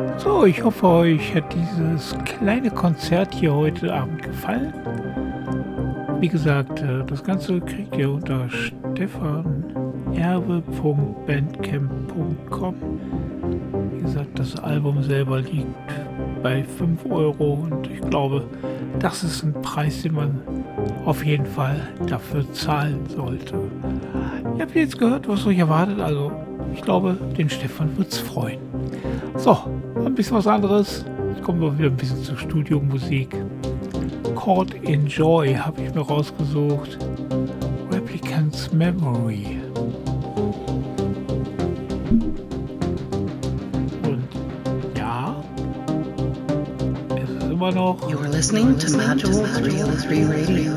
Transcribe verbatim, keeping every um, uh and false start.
So, ich hoffe, euch hat dieses kleine Konzert hier heute Abend gefallen. Wie gesagt, äh, das Ganze kriegt ihr unter stefanerbe punkt bandcamp punkt com. Wie gesagt, das Album selber liegt bei fünf Euro und ich glaube, das ist ein Preis, den man auf jeden Fall dafür zahlen sollte. Ihr habt jetzt gehört, was euch erwartet, also ich glaube, den Stefan wird's freuen. So, ein bisschen was anderes. Jetzt kommen wir wieder ein bisschen zur Studiomusik. Caught in Joy habe ich mir rausgesucht. Replicant's Memory. Und ja, es ist immer noch. You're listening to Module three oh three Radio.